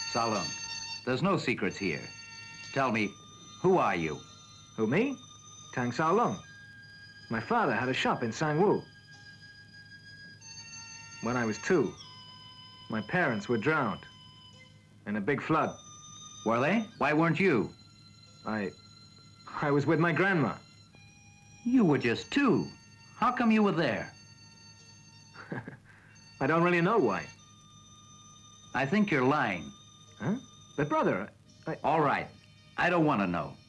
Salung, there's no secrets here. Tell me, who are you? Who, me? Tang Sao Lung. My father had a shop in Sangwoo. When I was 2, my parents were drowned in a big flood. Were they? Why weren't you? I was with my grandma. You were just 2. How come you were there? I don't really know why. I think you're lying. Huh? But brother, All right. I don't want to know.